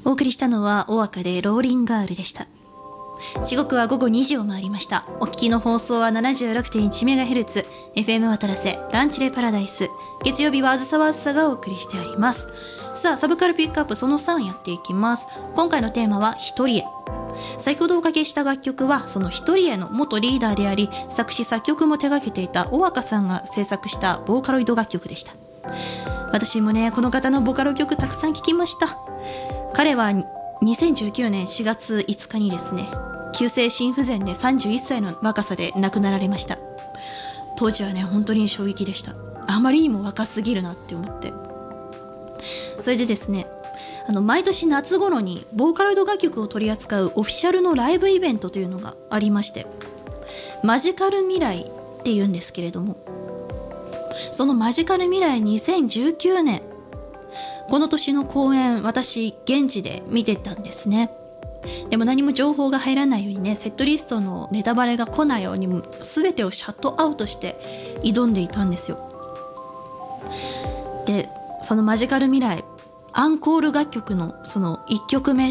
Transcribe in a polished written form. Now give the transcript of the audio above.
お送りしたのはオアカでローリンガールでした。時刻は午後2時を回りました。お聞きの放送は 76.1MHz FM 渡良瀬ランチレパラダイス。月曜日はあずさはあずさがお送りしております。さあ、サブカルピックアップその3やっていきます。今回のテーマは一人へ。先ほどおかけした楽曲はその一人への元リーダーであり、作詞作曲も手掛けていたオアカさんが制作したボーカロイド楽曲でした。私もね、この方のボカロ曲たくさん聴きました。彼は2019年4月5日にですね、急性心不全で31歳の若さで亡くなられました。当時はね、本当に衝撃でした。あまりにも若すぎるなって思って。それでですね、毎年夏頃にボーカロイド楽曲を取り扱うオフィシャルのライブイベントというのがありまして、マジカル未来っていうんですけれども、そのマジカル未来2019年、この年の公演、私現地で見てたんですね。でも何も情報が入らないようにね、セットリストのネタバレが来ないように全てをシャットアウトして挑んでいたんですよ。で、そのマジカル未来アンコール楽曲のその1曲目